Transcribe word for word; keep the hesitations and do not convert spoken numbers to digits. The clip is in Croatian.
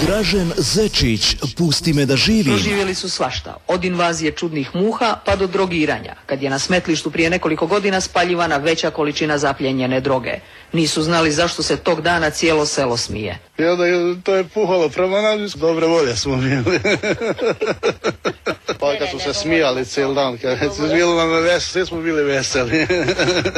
Dražen Zečić, Pusti me da živim. Proživjeli su svašta, od invazije čudnih muha pa do drogiranja, kad je na smetlištu prije nekoliko godina spaljivana veća količina zapljenjene droge. Nisu znali zašto se tog dana cijelo selo smije. I onda to je puhalo prema nam, dobre volje smo bili. Pa kad su se smijali cijel dan, kad su bili nam veseli, svi smo bili veseli.